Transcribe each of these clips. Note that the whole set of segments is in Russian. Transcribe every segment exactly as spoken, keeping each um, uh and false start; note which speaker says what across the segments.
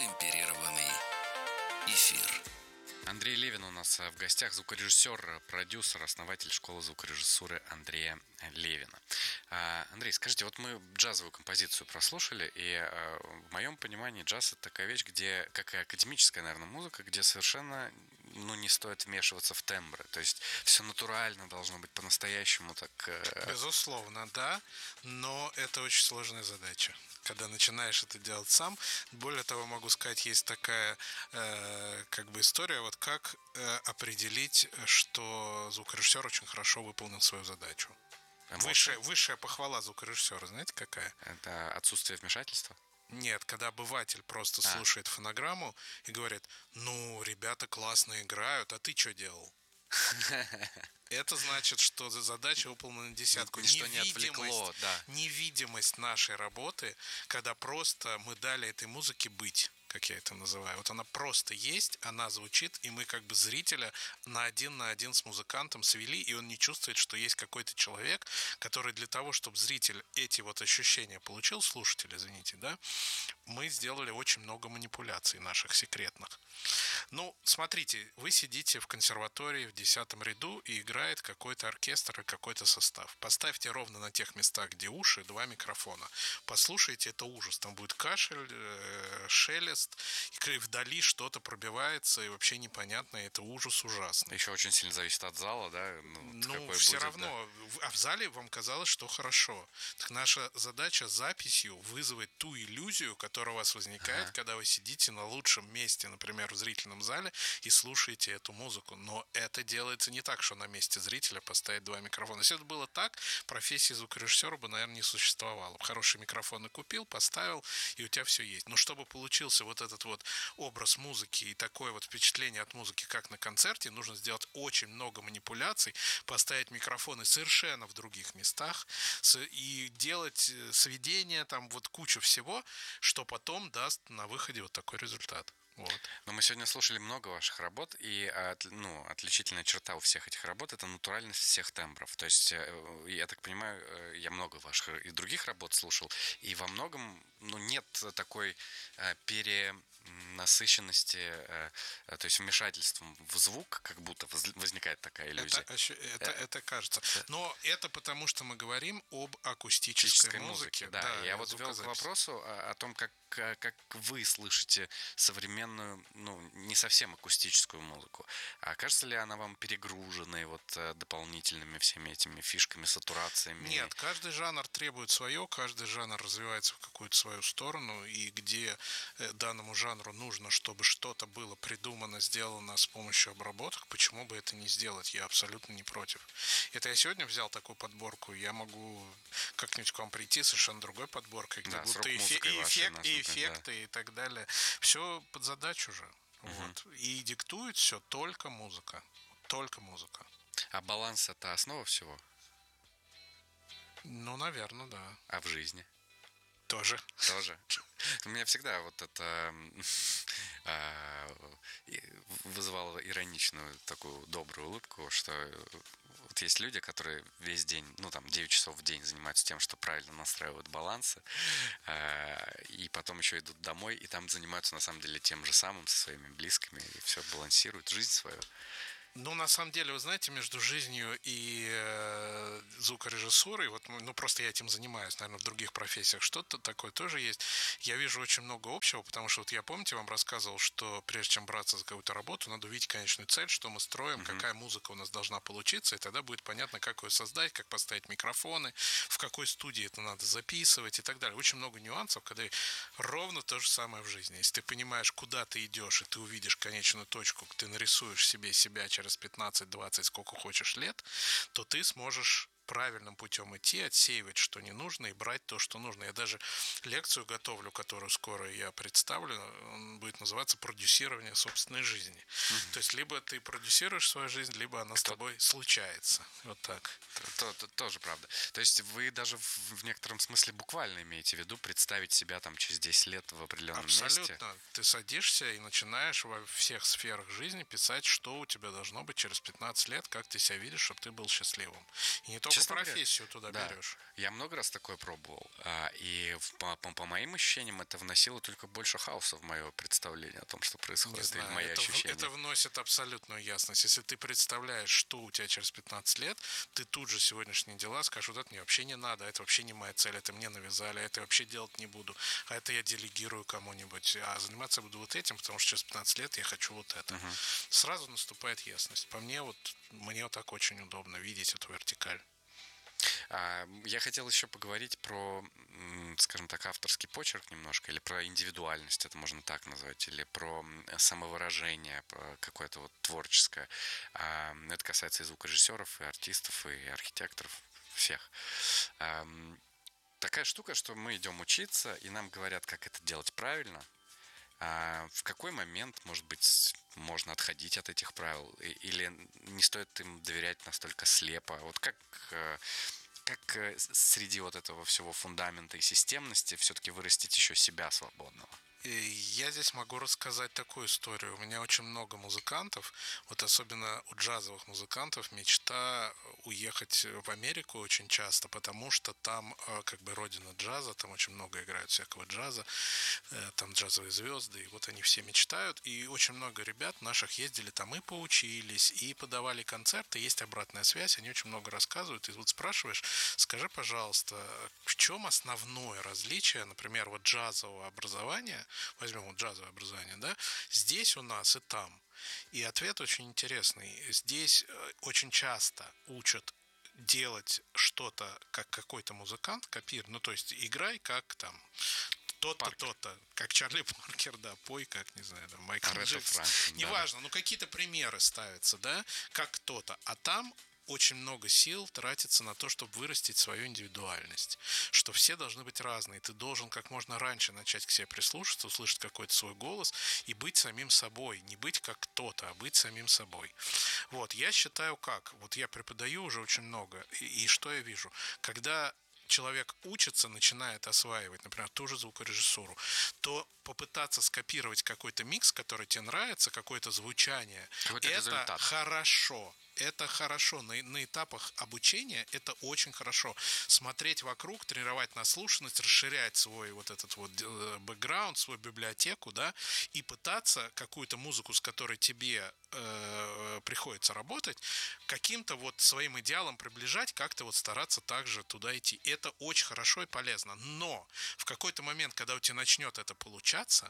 Speaker 1: Темперированный эфир.
Speaker 2: Андрей Левин у нас в гостях, звукорежиссер, продюсер, основатель школы звукорежиссуры Андрея Левина. Андрей, скажите, вот мы джазовую композицию прослушали, и в моем понимании джаз — это такая вещь, где, как и академическая, наверное, музыка, где совершенно ну, не стоит вмешиваться в тембры. То есть все натурально должно быть по-настоящему так.
Speaker 3: Безусловно, да, но это очень сложная задача, когда начинаешь это делать сам. Более того, могу сказать, есть такая э, как бы история, вот как э, определить, что звукорежиссер очень хорошо выполнил свою задачу. Высшая, высшая похвала звукорежиссера, знаете, какая?
Speaker 2: Это отсутствие вмешательства?
Speaker 3: Нет, когда обыватель просто
Speaker 2: а.
Speaker 3: слушает фонограмму и говорит: ну, ребята классно играют, а ты что делал? Это значит, что задача выполнена на десятку.
Speaker 2: Ничто не отвлекло, да.
Speaker 3: Невидимость нашей работы, когда просто мы дали этой музыке быть, как я это называю. Вот она просто есть, она звучит, и мы как бы зрителя на один на один с музыкантом свели, и он не чувствует, что есть какой-то человек, который для того, чтобы зритель эти вот ощущения получил, слушатель, извините, да, мы сделали очень много манипуляций наших секретных. Ну, смотрите, вы сидите в консерватории в десятом ряду, и играет какой-то оркестр и какой-то состав. Поставьте ровно на тех местах, где уши, два микрофона. Послушайте, это ужас. Там будет кашель, шелест, и вдали что-то пробивается, и вообще непонятно, и это ужас ужасный.
Speaker 2: Еще очень сильно зависит от зала, да?
Speaker 3: Ну, ну все будет, равно. Да. А в зале вам казалось, что хорошо. Так наша задача записью вызвать ту иллюзию, которая у вас возникает, ага. когда вы сидите на лучшем месте, например, в зрительном зале, и слушаете эту музыку. Но это делается не так, что на месте зрителя поставить два микрофона. Если это было так, профессия звукорежиссера бы, наверное, не существовала. Хороший микрофон купил, поставил, и у тебя все есть. Но чтобы получился вот этот вот образ музыки и такое вот впечатление от музыки, как на концерте, нужно сделать очень много манипуляций, поставить микрофоны совершенно в других местах и делать сведения, там вот кучу всего, что потом даст на выходе вот такой результат. Вот.
Speaker 2: Но мы сегодня слушали много ваших работ, и ну, отличительная черта у всех этих работ — это натуральность всех тембров. То есть, я так понимаю, я много ваших и других работ слушал, и во многом ну, нет такой перенасыщенности, то есть вмешательством в звук, как будто возникает такая иллюзия.
Speaker 3: Это, это, это кажется. Но это потому, что мы говорим об акустической музыке.
Speaker 2: Да, да, я вот вел к вопросу о том, как как вы слышите современную, ну, не совсем акустическую музыку. А кажется ли она вам перегруженной вот дополнительными всеми этими фишками, сатурациями?
Speaker 3: Нет, каждый жанр требует свое, каждый жанр развивается в какую-то свою сторону, и где данному жанру нужно, чтобы что-то было придумано, сделано с помощью обработок, почему бы это не сделать? Я абсолютно не против. Это я сегодня взял такую подборку, я могу как-нибудь к вам прийти с совершенно другой подборкой, где
Speaker 2: да,
Speaker 3: будут и эффект, и эффекты, да. и так далее. Все под задачу же. Угу. Вот. И диктует все только музыка. Только музыка.
Speaker 2: А баланс — это основа всего?
Speaker 3: Ну, наверное, да.
Speaker 2: А в жизни?
Speaker 3: Тоже.
Speaker 2: Тоже. У меня всегда вот это вызывало ироничную такую добрую улыбку, что вот есть люди, которые весь день, ну там девять часов в день занимаются тем, что правильно настраивают балансы, и потом еще идут домой, и там занимаются на самом деле тем же самым со своими близкими, и все балансируют жизнь свою.
Speaker 3: Ну, на самом деле, вы знаете, между жизнью и э, звукорежиссурой, вот, ну, просто я этим занимаюсь, наверное, в других профессиях что-то такое тоже есть. Я вижу очень много общего, потому что вот я, помните, вам рассказывал, что прежде чем браться за какую-то работу, надо увидеть конечную цель, что мы строим, uh-huh. какая музыка у нас должна получиться, и тогда будет понятно, как ее создать, как поставить микрофоны, в какой студии это надо записывать и так далее. Очень много нюансов, когда ровно то же самое в жизни. Если ты понимаешь, куда ты идешь, и ты увидишь конечную точку, ты нарисуешь себе себя через через пятнадцать-двадцать, сколько хочешь лет, то ты сможешь правильным путем идти, отсеивать, что не нужно, и брать то, что нужно. Я даже лекцию готовлю, которую скоро я представлю, он будет называться «Продюсирование собственной жизни». Mm-hmm. То есть, либо ты продюсируешь свою жизнь, либо она Кто? с тобой случается. Вот так.
Speaker 2: То, то, тоже правда. То есть, вы даже в, в некотором смысле буквально имеете в виду представить себя там через десять лет в определенном
Speaker 3: Абсолютно.
Speaker 2: месте?
Speaker 3: Абсолютно. Ты садишься и начинаешь во всех сферах жизни писать, что у тебя должно быть через пятнадцать лет, как ты себя видишь, чтобы ты был счастливым. И не только другую профессию туда
Speaker 2: да,
Speaker 3: берешь.
Speaker 2: Я много раз такое пробовал. И по, по, по моим ощущениям это вносило только больше хаоса в мое представление о том, что происходит.
Speaker 3: Не знаю,
Speaker 2: или мои
Speaker 3: это,
Speaker 2: ощущения.
Speaker 3: это вносит абсолютную ясность. Если ты представляешь, что у тебя через пятнадцать лет, ты тут же сегодняшние дела скажешь, вот это мне вообще не надо, это вообще не моя цель, это мне навязали, это я вообще делать не буду, а это я делегирую кому-нибудь, а заниматься буду вот этим, потому что через пятнадцать лет я хочу вот это. Uh-huh. Сразу наступает ясность. По мне вот, мне вот так очень удобно видеть эту вертикаль.
Speaker 2: Я хотел еще поговорить про, скажем так, авторский почерк немножко, или про индивидуальность, это можно так назвать, или про самовыражение какое-то вот творческое. Это касается и звукорежиссеров, и артистов, и архитекторов, всех. Такая штука, что мы идем учиться, и нам говорят, как это делать правильно. А в какой момент, может быть, можно отходить от этих правил? Или не стоит им доверять настолько слепо? Вот как, как среди вот этого всего фундамента и системности все-таки вырастить еще себя свободного?
Speaker 3: Я здесь могу рассказать такую историю. У меня очень много музыкантов, вот особенно у джазовых музыкантов, мечта уехать в Америку очень часто, потому что там как бы родина джаза, там очень много играют всякого джаза, там джазовые звезды, и вот они все мечтают, и очень много ребят наших ездили там и поучились, и подавали концерты, есть обратная связь, они очень много рассказывают, и вот спрашиваешь, скажи, пожалуйста, в чем основное различие, например, вот джазового образования, возьмем вот джазовое образование, да, здесь у нас и там. И ответ очень интересный. Здесь очень часто учат делать что-то, как какой-то музыкант, копируй, ну, то есть играй как там то-то, то-то, как Чарли Паркер, да, пой как, не знаю, там, Майкл Джексон, неважно, да. Ну, какие-то примеры ставятся, да, как кто-то, а там очень много сил тратится на то, чтобы вырастить свою индивидуальность, что все должны быть разные, ты должен как можно раньше начать к себе прислушаться, услышать какой-то свой голос и быть самим собой, не быть как кто-то, а быть самим собой. Вот, я считаю как, вот я преподаю уже очень много, и, и что я вижу, когда человек учится, начинает осваивать, например, ту же звукорежиссуру, то попытаться скопировать какой-то микс, который тебе нравится, какое-то звучание,
Speaker 2: какой-то
Speaker 3: это
Speaker 2: результат.
Speaker 3: Хорошо. Это хорошо. На, на этапах обучения это очень хорошо. Смотреть вокруг, тренировать наслушанность, расширять свой вот этот вот бэкграунд, свою библиотеку, да, и пытаться какую-то музыку, с которой тебе э, приходится работать, каким-то вот своим идеалом приближать, как-то вот стараться также туда идти. Это очень хорошо и полезно. Но в какой-то момент, когда у тебя начнет это получаться,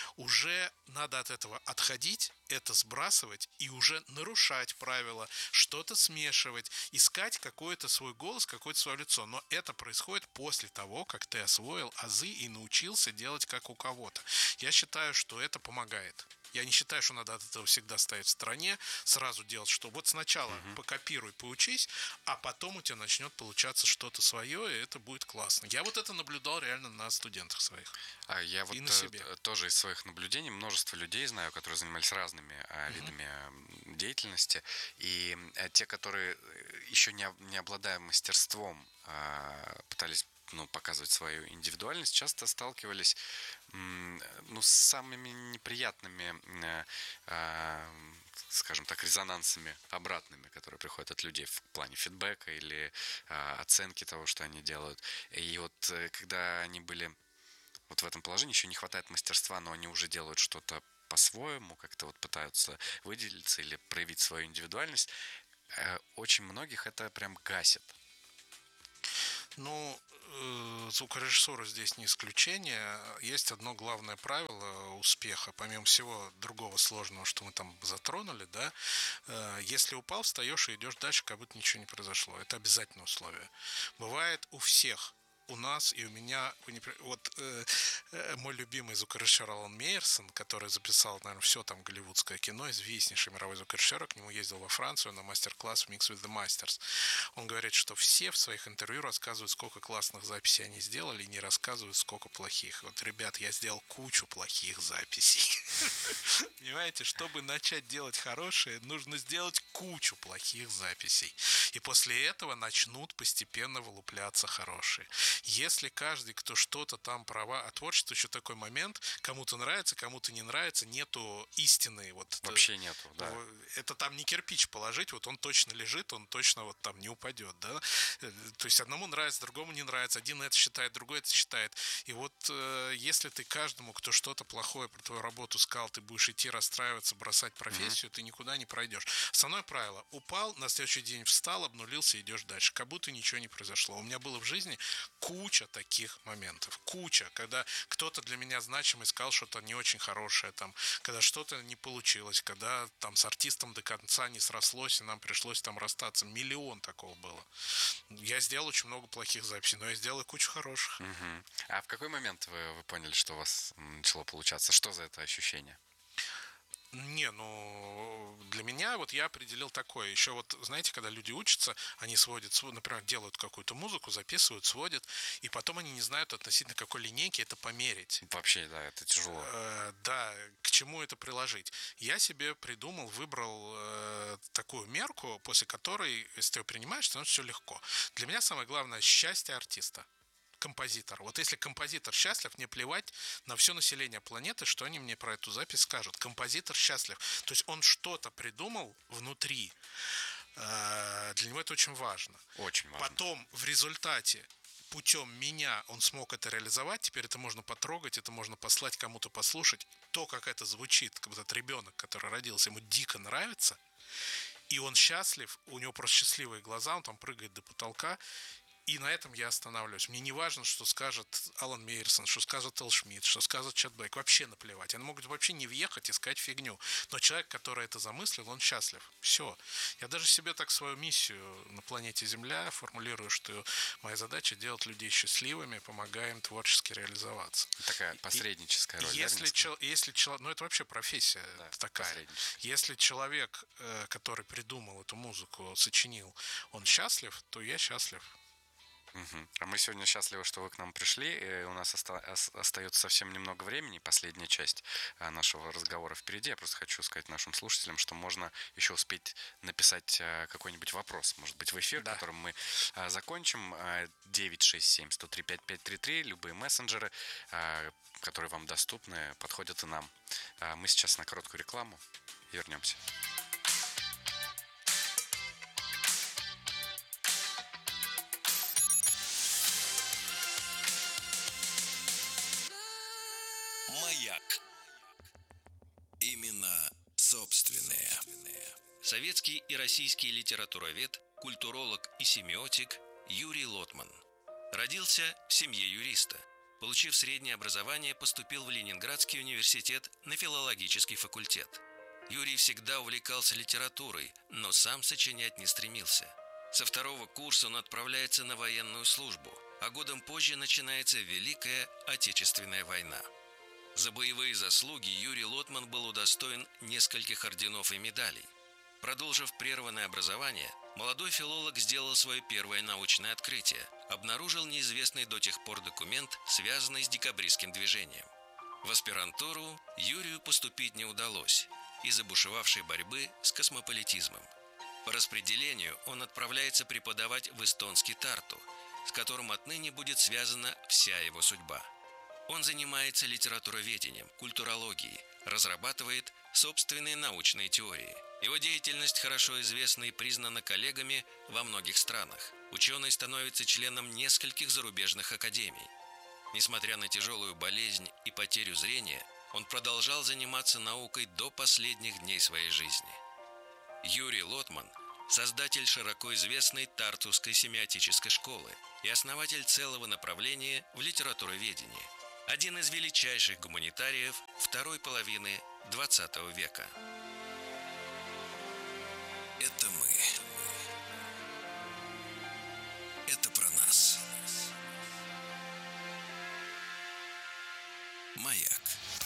Speaker 3: уже надо от этого отходить, это сбрасывать и уже нарушать правила, что-то смешивать, искать какой-то свой голос, какое-то свое лицо. Но это происходит после того, как ты освоил азы и научился делать как у кого-то. Я считаю, что это помогает. Я не считаю, что надо от этого всегда стоять в стороне, сразу делать, что вот сначала uh-huh. покопируй, поучись, а потом у тебя начнет получаться что-то свое, и это будет классно. Я вот это наблюдал реально на студентах своих.
Speaker 2: А я вот
Speaker 3: и на себе.
Speaker 2: Тоже из своих наблюдений множество людей знаю, которые занимались разными uh-huh. видами деятельности, и те, которые еще не, не обладая мастерством, пытались ну, показывать свою индивидуальность, часто сталкивались ну, с самыми неприятными, скажем так, резонансами обратными, которые приходят от людей в плане фидбэка или оценки того, что они делают. И вот когда они были вот в этом положении, еще не хватает мастерства, но они уже делают что-то по-своему, как-то вот пытаются выделиться или проявить свою индивидуальность, очень многих это прям гасит.
Speaker 3: Ну, звукорежиссура здесь не исключение. Есть одно главное правило успеха, помимо всего другого сложного, что мы там затронули, да, если упал, встаешь и идешь дальше, как будто ничего не произошло. Это обязательное условие. Бывает у всех. У нас и у меня, вот э, э, мой любимый звукорежиссер Алан Мейерсон, который записал, наверное, все там голливудское кино, известнейший мировой звукорежиссер, к нему ездил во Францию на мастер-класс в Mix with the Masters. Он говорит, что все в своих интервью рассказывают, сколько классных записей они сделали, и не рассказывают, сколько плохих. Вот, ребят, я сделал кучу плохих записей. Понимаете, чтобы начать делать хорошие, нужно сделать кучу плохих записей. И после этого начнут постепенно вылупляться хорошие. Если каждый, кто что-то там права, а творчество еще такой момент, кому-то нравится, кому-то не нравится, нету истины. Вот
Speaker 2: Вообще нету, да.
Speaker 3: Это там не кирпич положить, вот он точно лежит, он точно вот там не упадет, да. То есть одному нравится, другому не нравится, один это считает, другой это считает. И вот э, если ты каждому, кто что-то плохое про твою работу сказал, ты будешь идти расстраиваться, бросать профессию, mm-hmm. ты никуда не пройдешь. Основное правило: упал, на следующий день встал, обнулился, идешь дальше, как будто ничего не произошло. У меня было в жизни куча таких моментов, куча, когда кто-то для меня значимый сказал что-то не очень хорошее, там, когда что-то не получилось, когда там с артистом до конца не срослось, и нам пришлось там расстаться. Миллион такого было. Я сделал очень много плохих записей, но я сделал и кучу хороших.
Speaker 2: Угу. А в какой момент вы, вы поняли, что у вас начало получаться? Что за это ощущение?
Speaker 3: Не, ну, для меня вот я определил такое. Еще вот, знаете, когда люди учатся, они сводят, например, делают какую-то музыку, записывают, сводят, и потом они не знают относительно какой линейки это померить.
Speaker 2: Вообще, да, это тяжело.
Speaker 3: Э, да, к чему это приложить? Я себе придумал, выбрал э, такую мерку, после которой, если ты ее принимаешь, становится все легко. Для меня самое главное — счастье артиста. Композитор. Вот если композитор счастлив, мне плевать на все население планеты, что они мне про эту запись скажут. Композитор счастлив. То есть он что-то придумал внутри. Для него это очень важно.
Speaker 2: Очень важно.
Speaker 3: Потом в результате путем меня он смог это реализовать. Теперь это можно потрогать, это можно послать кому-то послушать. То, как это звучит, как этот ребенок, который родился, ему дико нравится. И он счастлив, у него просто счастливые глаза, он там прыгает до потолка. И на этом я останавливаюсь. Мне не важно, что скажет Алан Мейерсон, что скажет Эл Шмидт, что скажет Чет Бейк. Вообще наплевать. Они могут вообще не въехать и сказать фигню. Но человек, который это замыслил, он счастлив. Все. Я даже себе так свою миссию на планете Земля формулирую, что моя задача — делать людей счастливыми, помогая им творчески реализоваться.
Speaker 2: Такая посредническая роль.
Speaker 3: Если, чел, если человек, ну это вообще профессия
Speaker 2: да,
Speaker 3: такая. Если человек, который придумал эту музыку, сочинил, он счастлив, то я счастлив.
Speaker 2: Угу. А мы сегодня счастливы, что вы к нам пришли. И у нас оста- остается совсем немного времени, последняя часть нашего разговора впереди. Я просто хочу сказать нашим слушателям, что можно еще успеть написать какой-нибудь вопрос, может быть, в эфир, да. которым мы закончим. девять шесть семь сто три пять пять три три, любые мессенджеры, которые вам доступны, подходят и нам. Мы сейчас на короткую рекламу и вернемся.
Speaker 1: Маяк. Имена собственные.
Speaker 4: Советский и российский литературовед, культуролог и семиотик Юрий Лотман. Родился в семье юриста. Получив среднее образование, поступил в Ленинградский университет на филологический факультет. Юрий всегда увлекался литературой, но сам сочинять не стремился. Со второго курса он отправляется на военную службу, а годом позже начинается Великая Отечественная война. За боевые заслуги Юрий Лотман был удостоен нескольких орденов и медалей. Продолжив прерванное образование, молодой филолог сделал свое первое научное открытие, обнаружил неизвестный до тех пор документ, связанный с декабристским движением. В аспирантуру Юрию поступить не удалось из-за бушевавшей борьбы с космополитизмом. По распределению он отправляется преподавать в эстонский Тарту, с которым отныне будет связана вся его судьба. Он занимается литературоведением, культурологией, разрабатывает собственные научные теории. Его деятельность хорошо известна и признана коллегами во многих странах. Ученый становится членом нескольких зарубежных академий. Несмотря на тяжелую болезнь и потерю зрения, он продолжал заниматься наукой до последних дней своей жизни. Юрий Лотман – создатель широко известной Тартусской семиотической школы и основатель целого направления в литературоведении. Один из величайших гуманитариев второй половины двадцатого века.
Speaker 1: Это мы. Это про нас. Маяк.